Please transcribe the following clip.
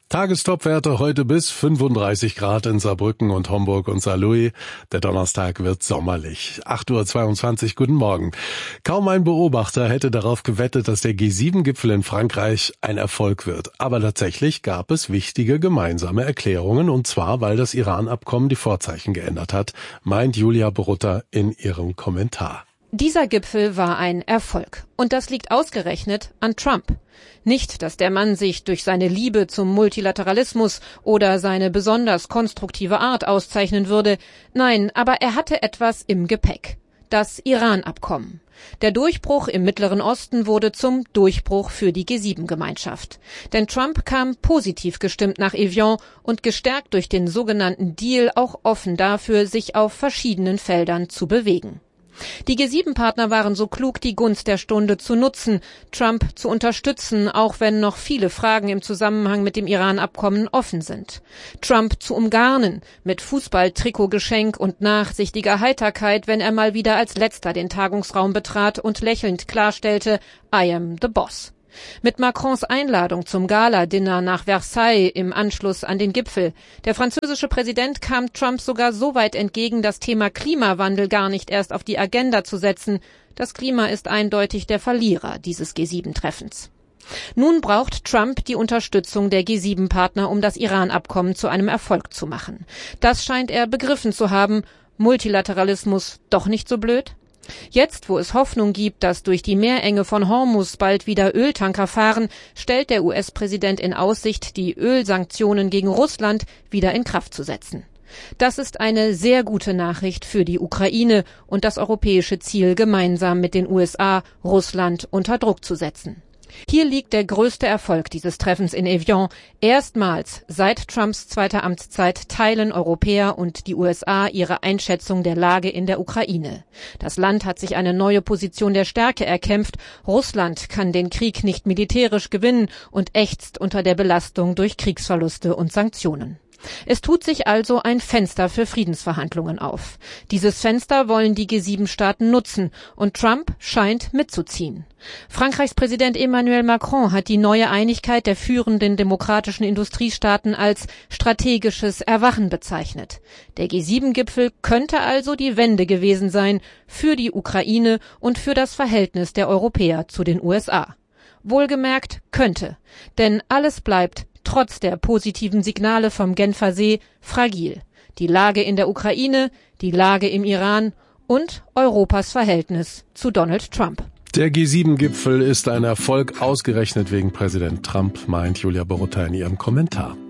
Tagestopwerte heute bis 35 Grad in Saarbrücken und Homburg und Saarlouis. Der Donnerstag wird sommerlich. 8:22 Uhr, guten Morgen. Kaum ein Beobachter hätte darauf gewettet, dass der G7-Gipfel in Frankreich ein Erfolg wird. Aber tatsächlich gab es wichtige gemeinsame Erklärungen, und zwar, weil das Iran-Abkommen die Vorzeichen geändert hat, meint Julia Borutta in ihrem Kommentar. Dieser Gipfel war ein Erfolg. Und das liegt ausgerechnet an Trump. Nicht, dass der Mann sich durch seine Liebe zum Multilateralismus oder seine besonders konstruktive Art auszeichnen würde. Nein, aber er hatte etwas im Gepäck. Das Iran-Abkommen. Der Durchbruch im Mittleren Osten wurde zum Durchbruch für die G7-Gemeinschaft. Denn Trump kam positiv gestimmt nach Evian und gestärkt durch den sogenannten Deal auch offen dafür, sich auf verschiedenen Feldern zu bewegen. Die G7-Partner waren so klug, die Gunst der Stunde zu nutzen, Trump zu unterstützen, auch wenn noch viele Fragen im Zusammenhang mit dem Iran-Abkommen offen sind. Trump zu umgarnen, mit Fußball-Trikotgeschenk und nachsichtiger Heiterkeit, wenn er mal wieder als Letzter den Tagungsraum betrat und lächelnd klarstellte, I am the boss. Mit Macrons Einladung zum Gala-Dinner nach Versailles im Anschluss an den Gipfel. Der französische Präsident kam Trump sogar so weit entgegen, das Thema Klimawandel gar nicht erst auf die Agenda zu setzen. Das Klima ist eindeutig der Verlierer dieses G7-Treffens. Nun braucht Trump die Unterstützung der G7-Partner, um das Iran-Abkommen zu einem Erfolg zu machen. Das scheint er begriffen zu haben. Multilateralismus doch nicht so blöd? Jetzt, wo es Hoffnung gibt, dass durch die Meerenge von Hormuz bald wieder Öltanker fahren, stellt der US-Präsident in Aussicht, die Ölsanktionen gegen Russland wieder in Kraft zu setzen. Das ist eine sehr gute Nachricht für die Ukraine und das europäische Ziel, gemeinsam mit den USA Russland unter Druck zu setzen. Hier liegt der größte Erfolg dieses Treffens in Evian. Erstmals seit Trumps zweiter Amtszeit teilen Europäer und die USA ihre Einschätzung der Lage in der Ukraine. Das Land hat sich eine neue Position der Stärke erkämpft. Russland kann den Krieg nicht militärisch gewinnen und ächzt unter der Belastung durch Kriegsverluste und Sanktionen. Es tut sich also ein Fenster für Friedensverhandlungen auf. Dieses Fenster wollen die G7-Staaten nutzen und Trump scheint mitzuziehen. Frankreichs Präsident Emmanuel Macron hat die neue Einigkeit der führenden demokratischen Industriestaaten als strategisches Erwachen bezeichnet. Der G7-Gipfel könnte also die Wende gewesen sein für die Ukraine und für das Verhältnis der Europäer zu den USA. Wohlgemerkt könnte, denn alles bleibt trotz der positiven Signale vom Genfer See fragil. Die Lage in der Ukraine, die Lage im Iran und Europas Verhältnis zu Donald Trump. Der G7-Gipfel ist ein Erfolg, ausgerechnet wegen Präsident Trump, meint Julia Borutta in ihrem Kommentar.